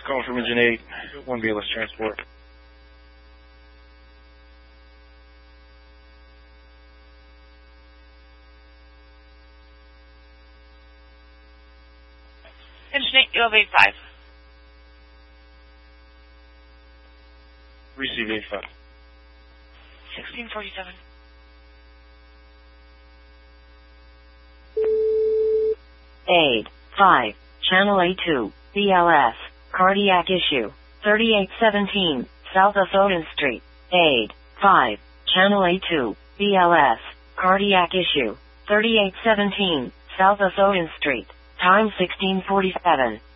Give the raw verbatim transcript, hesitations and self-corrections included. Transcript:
Calling from Engine eight, one B L S transport. Engine eight, U L V eighty-five. Receive eighty-five. sixteen forty-seven. eight five, Channel A two, B L S, cardiac issue, thirty-eight seventeen, South of Odin Street. eight five, Channel A two, B L S, cardiac issue, thirty-eight seventeen, South of Odin Street. Time sixteen forty-seven.